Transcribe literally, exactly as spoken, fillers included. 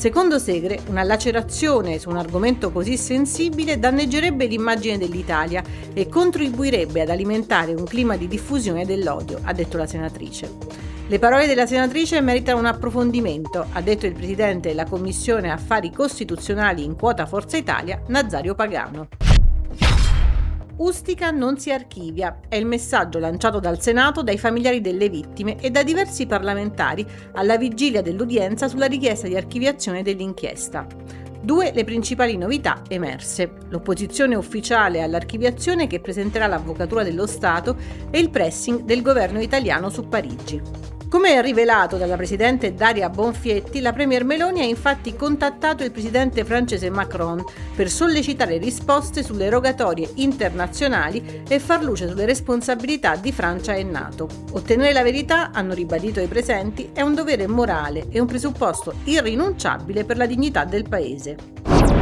Secondo Segre, una lacerazione su un argomento così sensibile danneggerebbe l'immagine dell'Italia e contribuirebbe ad alimentare un clima di diffusione dell'odio, ha detto la senatrice. Le parole della senatrice meritano un approfondimento, ha detto il presidente della Commissione Affari Costituzionali in quota Forza Italia, Nazario Pagano. Ustica non si archivia, è il messaggio lanciato dal Senato dai familiari delle vittime e da diversi parlamentari alla vigilia dell'udienza sulla richiesta di archiviazione dell'inchiesta. Due le principali novità emerse: l'opposizione ufficiale all'archiviazione che presenterà l'Avvocatura dello Stato e il pressing del governo italiano su Parigi. Come rivelato dalla presidente Daria Bonfietti, la premier Meloni ha infatti contattato il presidente francese Macron per sollecitare risposte sulle rogatorie internazionali e far luce sulle responsabilità di Francia e NATO. Ottenere la verità, hanno ribadito i presenti, è un dovere morale e un presupposto irrinunciabile per la dignità del paese.